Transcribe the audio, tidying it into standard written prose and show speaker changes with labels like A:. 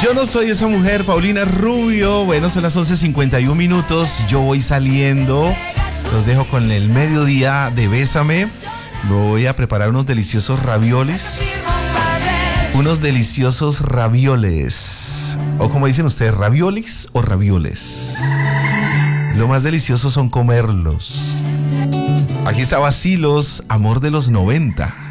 A: Yo no soy esa mujer, Paulina Rubio. Bueno, son las 11:51 minutos. Yo voy saliendo. Los dejo con el mediodía de Bésame. Voy a preparar unos deliciosos ravioles. Unos deliciosos ravioles. O como dicen ustedes, raviolis o ravioles. Lo más delicioso son comerlos. Aquí está Bacilos, amor de los 90.